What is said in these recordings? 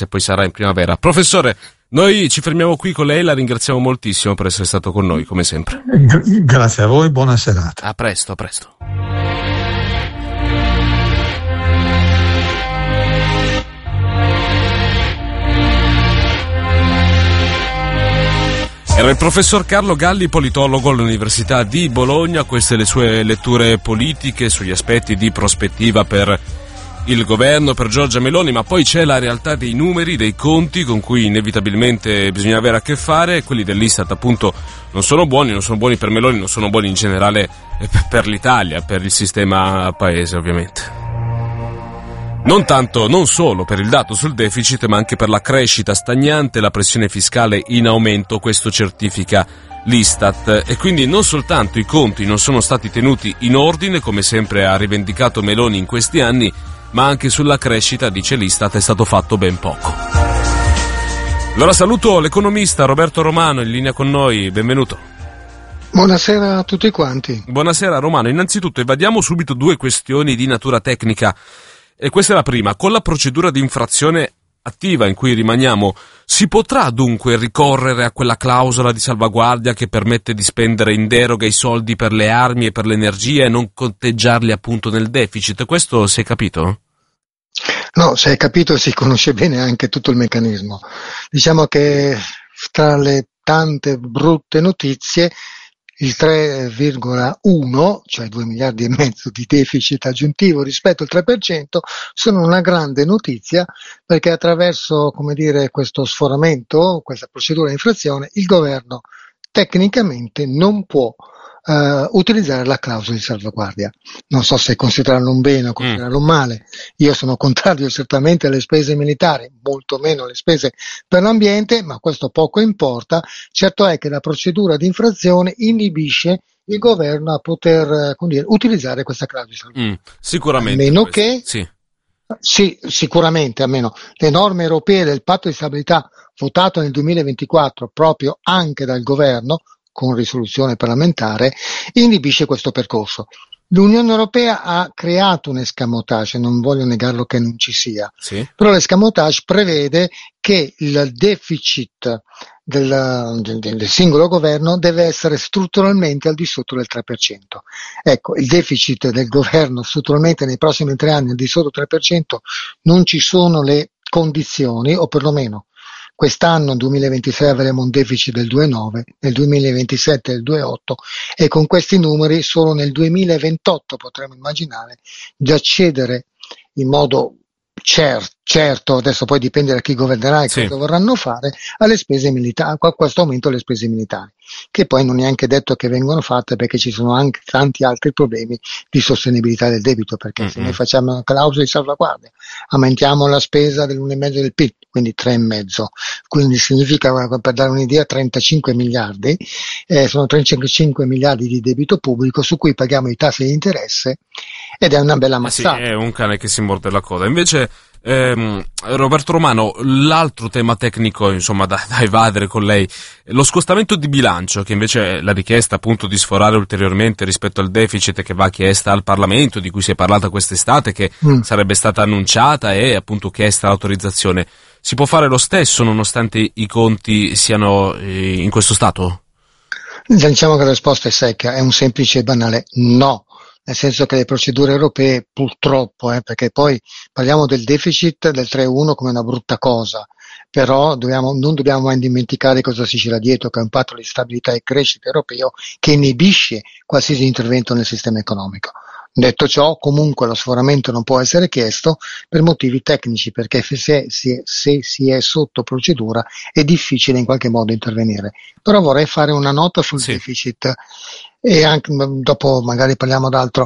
se poi sarà in primavera. Professore, noi ci fermiamo qui con lei, la ringraziamo moltissimo per essere stato con noi, come sempre. Grazie a voi, buona serata. A presto, a presto. Era il professor Carlo Galli, politologo all'Università di Bologna. Queste le sue letture politiche sugli aspetti di prospettiva per il governo, per Giorgia Meloni, ma poi c'è la realtà dei numeri, dei conti con cui inevitabilmente bisogna avere a che fare. Quelli dell'Istat appunto non sono buoni per Meloni, non sono buoni in generale per l'Italia, per il sistema paese ovviamente. Non solo per il dato sul deficit, ma anche per la crescita stagnante, la pressione fiscale in aumento, questo certifica l'Istat. E quindi non soltanto i conti non sono stati tenuti in ordine, come sempre ha rivendicato Meloni in questi anni, ma anche sulla crescita, dice l'Istat, è stato fatto ben poco. Allora saluto l'economista Roberto Romano in linea con noi, benvenuto. Buonasera a tutti quanti. Buonasera Romano, innanzitutto evadiamo subito due questioni di natura tecnica. E questa è la prima. Con la procedura di infrazione attiva in cui rimaniamo, si potrà dunque ricorrere a quella clausola di salvaguardia che permette di spendere in deroga i soldi per le armi e per l'energia e non conteggiarli appunto nel deficit? Questo si è capito? No, si è capito e si conosce bene anche tutto il meccanismo. Diciamo che tra le tante brutte notizie, il 3,1, cioè 2 miliardi e mezzo di deficit aggiuntivo rispetto al 3%, sono una grande notizia, perché attraverso, questo sforamento, questa procedura di infrazione, il governo tecnicamente non può utilizzare la clausola di salvaguardia. Non so se considerarlo un bene o considerarlo un male. Io sono contrario certamente alle spese militari, molto meno alle spese per l'ambiente, ma questo poco importa. Certo è che la procedura di infrazione inibisce il governo a poter utilizzare questa clausola di salvaguardia. Sicuramente. A meno che sì, sicuramente, almeno le norme europee del patto di stabilità votato nel 2024 proprio anche dal governo con risoluzione parlamentare, inibisce questo percorso. L'Unione Europea ha creato un escamotage, non voglio negarlo che non ci sia, sì. Però l'escamotage prevede che il deficit del singolo governo deve essere strutturalmente al di sotto del 3%. Ecco, il deficit del governo strutturalmente nei prossimi 3 anni al di sotto del 3% non ci sono le condizioni, o perlomeno quest'anno, 2026, avremo un deficit del 2,9, nel 2027 del 2,8 e con questi numeri solo nel 2028 potremo immaginare di accedere in modo certo, adesso poi dipende da chi governerà e cosa vorranno fare, alle spese militari, a questo aumento delle spese militari, che poi non è neanche detto che vengono fatte, perché ci sono anche tanti altri problemi di sostenibilità del debito, perché se noi facciamo una clausola di salvaguardia, aumentiamo la spesa dell'1,5 del PIL, quindi 3,5, quindi significa, per dare un'idea, 35 miliardi, sono 35 miliardi di debito pubblico su cui paghiamo i tassi di interesse, ed è una bella mazzata. Sì, è un cane che si morde la coda. Invece Roberto Romano, l'altro tema tecnico insomma da evadere con lei, lo scostamento di bilancio, che invece è la richiesta appunto di sforare ulteriormente rispetto al deficit che va chiesta al Parlamento, di cui si è parlato quest'estate, che sarebbe stata annunciata e appunto chiesta l'autorizzazione. Si può fare lo stesso nonostante i conti siano in questo stato? Diciamo che la risposta è secca, è un semplice e banale no. Nel senso che le procedure europee, purtroppo, perché poi parliamo del deficit del 3,1 come una brutta cosa, però non dobbiamo mai dimenticare cosa si c'era dietro, che è un patto di stabilità e crescita europeo che inibisce qualsiasi intervento nel sistema economico. Detto ciò, comunque lo sforamento non può essere chiesto per motivi tecnici, perché se si è sotto procedura è difficile in qualche modo intervenire. Però vorrei fare una nota sul deficit e anche dopo magari parliamo d'altro.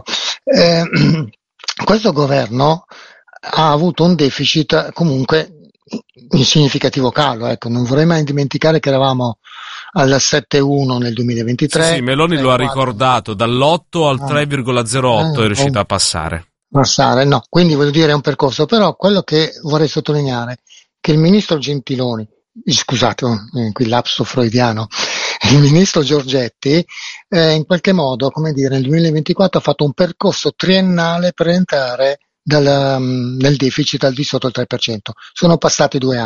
Questo governo ha avuto un deficit comunque in significativo calo, non vorrei mai dimenticare che eravamo al 7,1 nel 2023. Sì, Meloni lo ha ricordato, dall'8 al 3,08 è riuscita a passare. No, quindi voglio dire è un percorso, però quello che vorrei sottolineare che il ministro Gentiloni, scusate, qui lapso freudiano, il ministro Giorgetti in qualche modo, nel 2024 ha fatto un percorso triennale per entrare nel deficit al di sotto del 3%. Sono passati 2 anni.